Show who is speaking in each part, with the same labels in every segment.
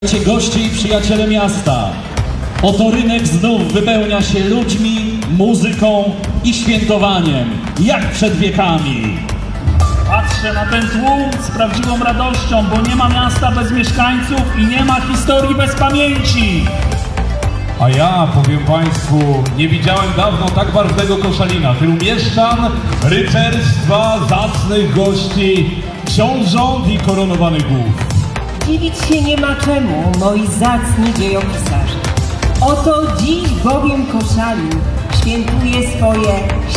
Speaker 1: Goście i przyjaciele miasta, oto rynek znów wypełnia się ludźmi, muzyką i świętowaniem, jak przed wiekami.
Speaker 2: Patrzę na ten tłum z prawdziwą radością, bo nie ma miasta bez mieszkańców i nie ma historii bez pamięci.
Speaker 3: A ja powiem Państwu, nie widziałem dawno tak barwnego Koszalina, tylu mieszczan, rycerstwa, zacnych gości, książąt i koronowanych głów.
Speaker 4: Dziwić się nie ma czemu, moi zacni dziejopisarze. Oto dziś bowiem Koszalin świętuje swoje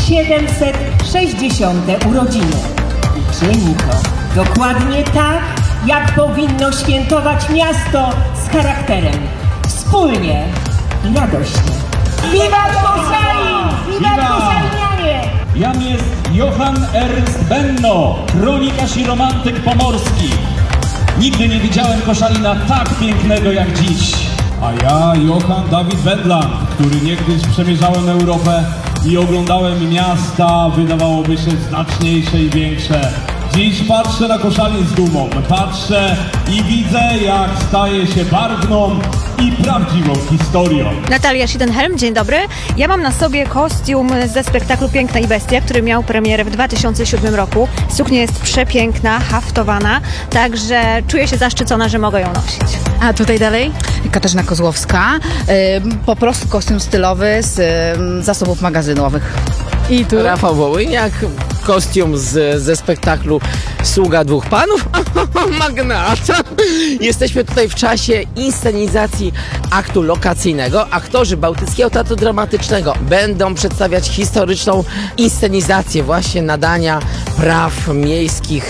Speaker 4: 760. urodziny. I czyni to dokładnie tak, jak powinno świętować miasto z charakterem. Wspólnie i radośnie. Wiwat Koszalin! Wiwat Koszalinianie!
Speaker 1: Jam jest Johann Ernst Benno, kronikarz i romantyk pomorski. Nigdy nie widziałem Koszalina tak pięknego jak dziś.
Speaker 3: A ja, Johann Dawid Wendland, który niegdyś przemierzałem Europę i oglądałem miasta, wydawałoby się znaczniejsze i większe. Dziś patrzę na Koszalin z dumą, patrzę i widzę, jak staje się barwną i prawdziwą historią.
Speaker 5: Natalia Schidenhelm, dzień dobry. Ja mam na sobie kostium ze spektaklu Piękna i Bestia, który miał premierę w 2007 roku. Suknia jest przepiękna, haftowana, także czuję się zaszczycona, że mogę ją nosić.
Speaker 6: A tutaj dalej? Katarzyna Kozłowska. Po prostu kostium stylowy z zasobów magazynowych.
Speaker 7: I tu Rafał Wołyniak, kostium ze spektaklu Sługa dwóch panów, magnata. Jesteśmy tutaj w czasie inscenizacji aktu lokacyjnego. Aktorzy Bałtyckiego Teatru Dramatycznego będą przedstawiać historyczną inscenizację właśnie nadania praw miejskich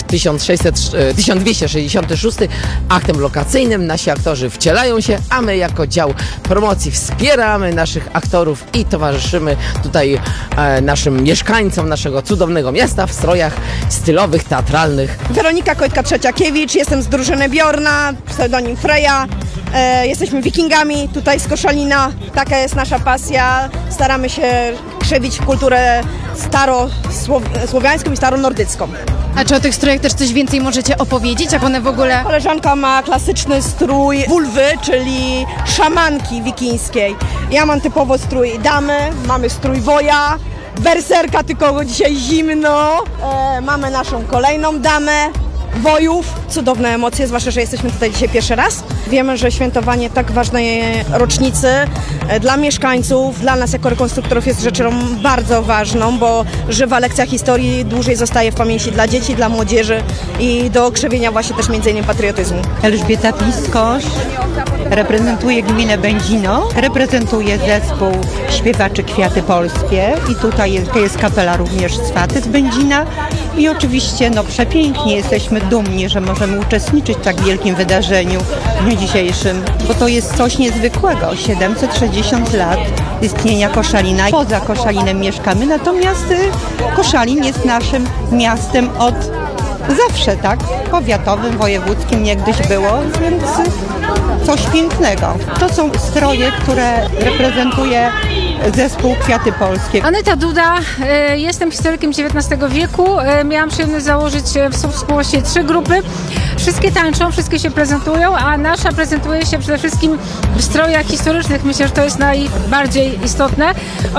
Speaker 7: 1266 aktem lokacyjnym. Nasi aktorzy wcielają się, a my jako dział promocji wspieramy naszych aktorów i towarzyszymy tutaj naszym mieszkańcom naszego cudownego miasta w strojach stylowych, teatralnych.
Speaker 8: Weronika Kojtka-Trzeciakiewicz, jestem z drużyny Bjorna, pseudonim Freja. Jesteśmy wikingami tutaj z Koszalina. Taka jest nasza pasja. Staramy się krzewić kulturę starosłowiańską i staronordycką.
Speaker 6: A czy o tych strojach też coś więcej możecie opowiedzieć? Jak one w ogóle...
Speaker 8: Koleżanka ma klasyczny strój wulwy, czyli szamanki wikińskiej. Ja mam typowo strój damy, mamy strój woja, berserka, tylko dzisiaj zimno. Mamy naszą kolejną damę, wojów. Cudowne emocje, zwłaszcza, że jesteśmy tutaj dzisiaj pierwszy raz. Wiemy, że świętowanie tak ważnej rocznicy dla mieszkańców, dla nas jako rekonstruktorów jest rzeczą bardzo ważną, bo żywa lekcja historii dłużej zostaje w pamięci dla dzieci, dla młodzieży i do krzewienia właśnie też między innymi patriotyzmu.
Speaker 9: Elżbieta Piskosz, reprezentuję gminę Będzino, reprezentuję zespół śpiewaczy Kwiaty Polskie i tutaj jest kapela również z Faty z Będzina i oczywiście przepięknie jesteśmy dumni, że możemy uczestniczyć w tak wielkim wydarzeniu w dniu dzisiejszym, bo to jest coś niezwykłego, 760 lat istnienia Koszalina. Poza Koszalinem mieszkamy, natomiast Koszalin jest naszym miastem od zawsze, tak? Powiatowym, wojewódzkim niegdyś było, więc coś pięknego. To są stroje, które reprezentuje zespół Kwiaty Polskie.
Speaker 10: Aneta Duda, jestem historykiem XIX wieku. Miałam przyjemność założyć w Słupsku właściwie 3 grupy. Wszystkie tańczą, wszystkie się prezentują, a nasza prezentuje się przede wszystkim w strojach historycznych. Myślę, że to jest najbardziej istotne.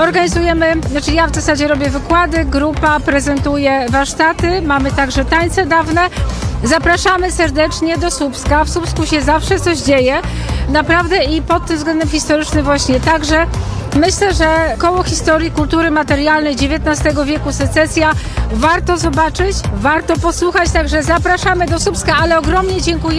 Speaker 10: Ja w zasadzie robię wykłady, grupa prezentuje warsztaty, mamy także tańce dawne. Zapraszamy serdecznie do Słupska. W Słupsku się zawsze coś dzieje. Naprawdę i pod tym względem historycznym właśnie. Także myślę, że koło historii kultury materialnej XIX wieku secesja warto zobaczyć, warto posłuchać. Także zapraszamy do Słupska, ale ogromnie dziękuję